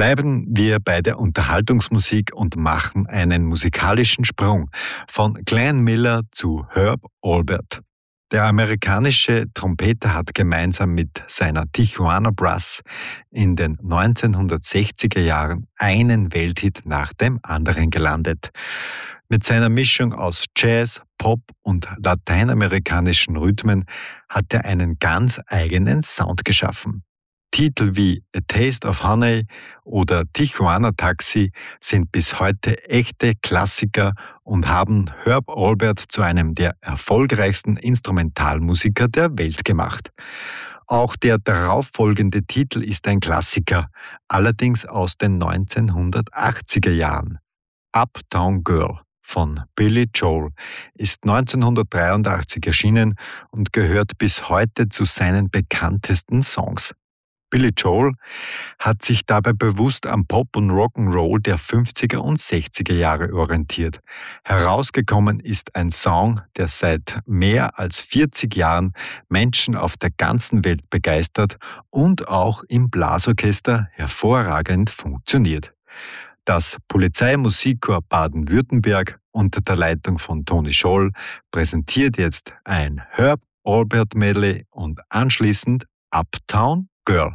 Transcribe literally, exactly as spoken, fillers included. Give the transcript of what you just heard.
Bleiben wir bei der Unterhaltungsmusik und machen einen musikalischen Sprung von Glenn Miller zu Herb Alpert. Der amerikanische Trompeter hat gemeinsam mit seiner Tijuana Brass in den neunzehnhundertsechziger Jahren einen Welthit nach dem anderen gelandet. Mit seiner Mischung aus Jazz, Pop und lateinamerikanischen Rhythmen hat er einen ganz eigenen Sound geschaffen. Titel wie A Taste of Honey oder Tijuana Taxi sind bis heute echte Klassiker und haben Herb Alpert zu einem der erfolgreichsten Instrumentalmusiker der Welt gemacht. Auch der darauffolgende Titel ist ein Klassiker, allerdings aus den neunzehnhundertachtziger Jahren. Uptown Girl von Billy Joel ist neunzehnhundertdreiundachtzig erschienen und gehört bis heute zu seinen bekanntesten Songs. Billy Joel hat sich dabei bewusst am Pop und Rock'n'Roll der fünfziger und sechziger Jahre orientiert. Herausgekommen ist ein Song, der seit mehr als vierzig Jahren Menschen auf der ganzen Welt begeistert und auch im Blasorchester hervorragend funktioniert. Das Polizeimusikchor Baden-Württemberg unter der Leitung von Toni Scholl präsentiert jetzt ein Herb Alpert Medley und anschließend Uptown Girl.